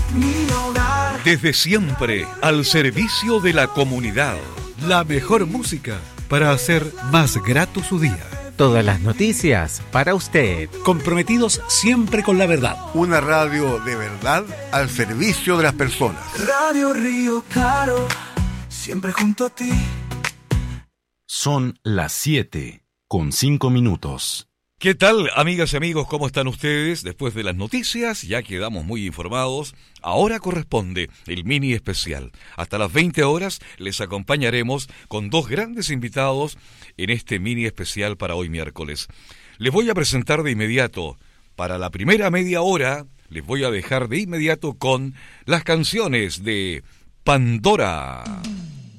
mi hogar. Desde siempre, al servicio de la comunidad. La mejor música para hacer más grato su día. Todas las noticias para usted. Comprometidos siempre con la verdad. Una radio de verdad al servicio de las personas. Radio Río Claro, siempre junto a ti. Son las 7:05. ¿Qué tal, amigas y amigos? ¿Cómo están ustedes? Después de las noticias, ya quedamos muy informados. Ahora corresponde el mini especial. Hasta las 20 horas les acompañaremos con dos grandes invitados en este mini especial para hoy miércoles. Les voy a presentar de inmediato. Para la primera media hora, les voy a dejar de inmediato con las canciones de Pandora.